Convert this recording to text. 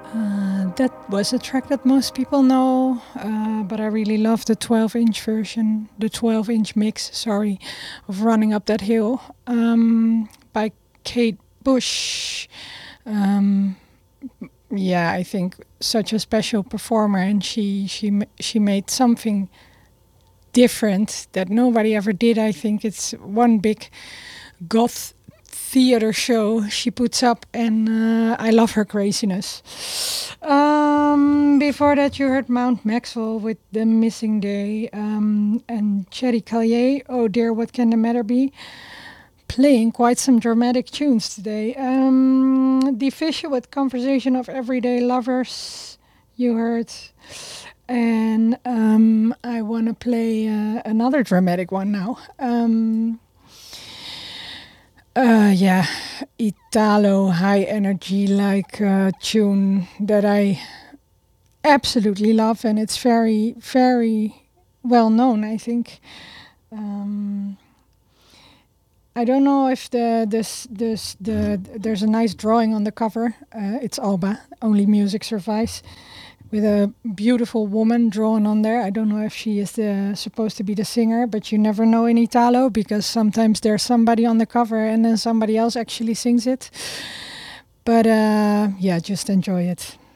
That was a track that most people know, but I really love the 12-inch version, the 12-inch mix, sorry, of Running Up That Hill by Kate Bush. Um, yeah, I think such a special performer, and she made something different that nobody ever did. I think it's one big goth theater show she puts up, and I love her craziness. Before that, you heard Mount Maxwell with The Missing Day, and Cherry Callier, Oh Dear, What Can the Matter Be? Playing quite some dramatic tunes today. The Fisher with Conversation of Everyday Lovers, you heard. And I want to play another dramatic one now. Yeah, Italo high energy like tune that I absolutely love, and it's very, very well known, I think. Um, I don't know if there's a nice drawing on the cover. It's Alba, Only Music Survives, with a beautiful woman drawn on there. I don't know if she is supposed to be the singer, but you never know in Italo because sometimes there's somebody on the cover and then somebody else actually sings it. But yeah, just enjoy it.